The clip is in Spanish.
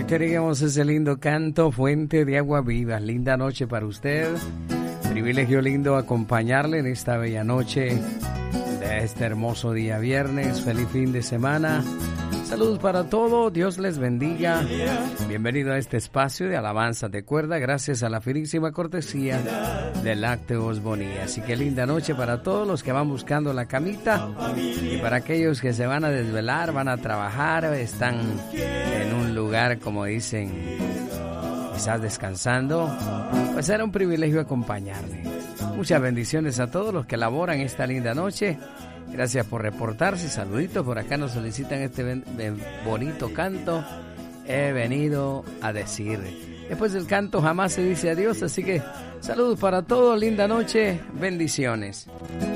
teníamos ese lindo canto, Fuente de Agua Viva. Linda noche para usted. Privilegio lindo acompañarle en esta bella noche de este hermoso día viernes. Feliz fin de semana. Saludos para todos, Dios les bendiga. Bienvenido a este espacio de alabanza de cuerda, gracias a la finísima cortesía del Lácteos Bonilla. Así que linda noche para todos los que van buscando la camita y para aquellos que se van a desvelar, van a trabajar, están en un lugar, como dicen, quizás descansando. Pues será un privilegio acompañarle. Muchas bendiciones a todos los que laboran esta linda noche. Gracias por reportarse, saluditos, por acá nos solicitan este bonito canto, he venido a decir. Después del canto jamás se dice adiós, así que saludos para todos, linda noche, bendiciones.